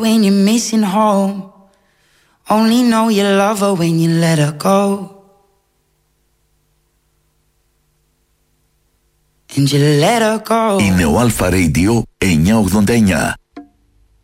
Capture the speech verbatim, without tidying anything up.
When you're missing home, only know you love her when you let her go. And you let her go. Είναι ο Alpha Radio εννιακόσια ογδόντα εννιά.